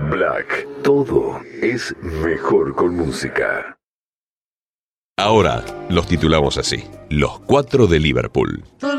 Black, todo es mejor con música. Ahora los titulamos así: Los 4 de Liverpool. Todo